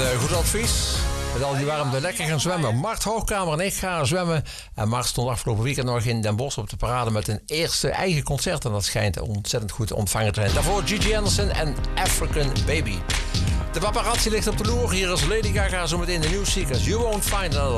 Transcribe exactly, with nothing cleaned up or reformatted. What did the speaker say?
uh, goed advies. Met al die warmte lekker gaan zwemmen. Mart Hoogkamer en ik gaan zwemmen. En Mart stond afgelopen weekend nog in Den Bosch op de parade met een eerste eigen concert. En dat schijnt ontzettend goed ontvangen te zijn. Daarvoor Gigi Anderson en African Baby. De paparazzi ligt op de loer. Hier is Lady Gaga, zometeen de New Seekers. You won't find another.